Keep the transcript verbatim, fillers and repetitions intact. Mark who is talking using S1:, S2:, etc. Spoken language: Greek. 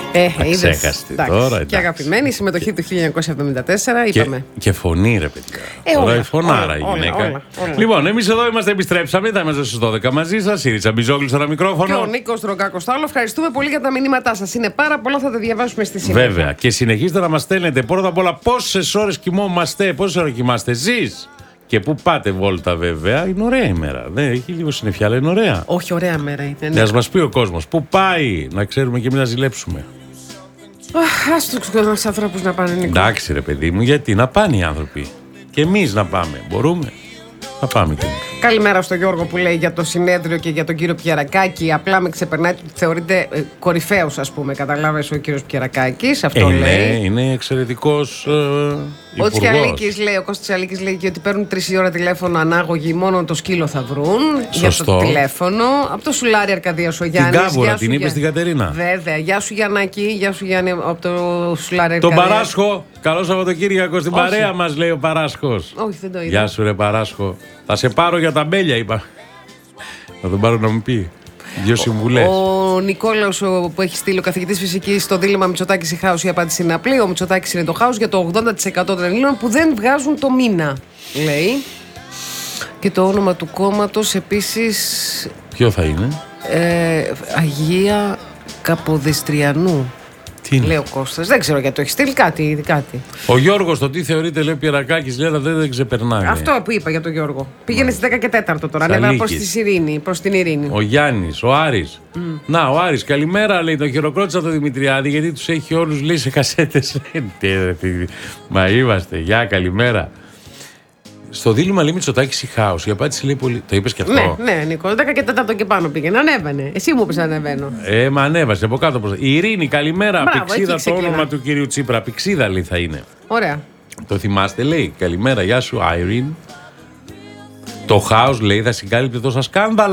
S1: Ε,
S2: Ξέχαστη τώρα. Εντάξει.
S1: Και αγαπημένη η συμμετοχή του χίλια εννιακόσια εβδομήντα τέσσερα, είπαμε.
S2: Και, και φωνή, ρε παιδιά.
S1: Ε,
S2: τώρα
S1: όλα,
S2: η φωνάρα
S1: όλα,
S2: η γυναίκα.
S1: όλα, όλα, όλα.
S2: Λοιπόν, εμείς εδώ είμαστε, επιστρέψαμε. Θα είμαστε στις δώδεκα μαζί σας. Η Ρίτσα Μπιζόγλου στο ένα μικρόφωνο.
S1: Και ο Νίκος Δρογκάκος στο άλλο. Ευχαριστούμε πολύ για τα μηνύματά σας. Είναι πάρα πολλά, θα τα διαβάσουμε στη συνέχεια.
S2: Βέβαια. Και συνεχίστε να μας στέλνετε πρώτα απ' όλα πόσες ώρες κοιμόμαστε, πόσες ώρες κοιμάστε εσείς. Και πού πάτε βόλτα, βέβαια. Είναι ωραία η μέρα. Δεν έχει λίγο συννεφιά, αλλά είναι ωραία.
S1: Όχι, ωραία μέρα είναι.
S2: Ναι. Ας μας πει ο κόσμος πού πάει, να ξέρουμε και εμείς να ζηλέψουμε.
S1: Ας τους ανθρώπους να πάνε, Νίκο.
S2: Εντάξει, ρε παιδί μου, γιατί να πάνε οι άνθρωποι. Και εμείς να πάμε. Μπορούμε. Να πάμε κι εμείς.
S1: Καλημέρα στον Γιώργο που λέει για το συνέδριο και για τον κύριο Πιερακάκη. Απλά με ξεπερνάει ότι θεωρείται ε, κορυφαίος, ας πούμε. Καταλάβες ο κύριος Πιερακάκης. Αυτό
S2: ε,
S1: λέει.
S2: Ναι, είναι εξαιρετικός ε,
S1: Ο Τσιαλίκης λέει, ο Κώστας Τσιαλίκης λέει και ότι παίρνουν τρεις η ώρα τηλέφωνο ανάγωγοι, μόνο το σκύλο θα βρουν.
S2: Σωστό.
S1: Για το τηλέφωνο. Από το Σουλάρι Αρκαδίας ο Γιάννης.
S2: Την Κάβουρα την είπε στην Κατερίνα.
S1: Βέβαια. Γεια σου Γιαννάκη, γεια σου Γιάννη από το Σουλάρι Αρκαδίας.
S2: Τον Παράσχο. Καλό Σαββατοκύριακο στην
S1: Όχι.
S2: παρέα μας, λέει ο Παράσχος.
S1: Όχι, δεν το είδα.
S2: Γεια σου, ρε Παράσχο. Θα σε πάρω για τα μπέλια, είπα. Θα τον πάρω να μου πει. Δύο συμβουλές.
S1: Ο Νικόλαος που έχει στείλει, ο καθηγητής φυσικής, στο δίλημμα Μητσοτάκης ή χάος, η απάντηση είναι απλή. Ο Μητσοτάκης είναι το χάος για το ογδόντα τοις εκατό των Ελλήνων που δεν βγάζουν το μήνα, λέει. Και το όνομα του κόμματος επίσης.
S2: Ποιο θα είναι?
S1: Ε, Αγία Καποδιστριανού.
S2: Τι είναι?
S1: Λέει ο Κώστας. Δεν ξέρω γιατί το έχει στείλει, κάτι. κάτι.
S2: Ο Γιώργος το τι θεωρείται, λέει Πιερακάκης, λέει, αλλά δεν, δεν ξεπερνάει.
S1: Αυτό που είπα για τον Γιώργο. Πήγαινε στις δέκα και τέσσερα τώρα.
S2: Σαλίκης.
S1: Ανέβα προς, Ειρήνη, προς την Ειρήνη.
S2: Ο Γιάννης, ο Άρης. Mm. Να, ο Άρης, καλημέρα, λέει, τον χειροκρότησα το Δημητριάδη, γιατί τους έχει όλους, λέει, σε κασέτες. Μα είμαστε, γεια, καλημέρα. Στο δίλημμα λέει Μητσοτάκης ή χάος, η απάντηση λέει πολύ. Το είπες και αυτό?
S1: Ναι, ναι, Νίκο, δέκα και τέσσερα και πάνω πήγαινε. Ανέβαινε. Εσύ μου είπες να ανεβαίνω.
S2: Ε, μα ανέβασε από κάτω προς. Η Ειρήνη, καλημέρα.
S1: Μπράβο,
S2: Πηξίδα
S1: εκεί
S2: το
S1: ξεκινά.
S2: όνομα του κυρίου Τσίπρα. Πηξίδα, λέει, θα είναι.
S1: Ωραία.
S2: Το θυμάστε, λέει. Καλημέρα, γεια σου, Irene. Το χάος, λέει, θα συγκάλυπτε τόσα σκάνδαλα.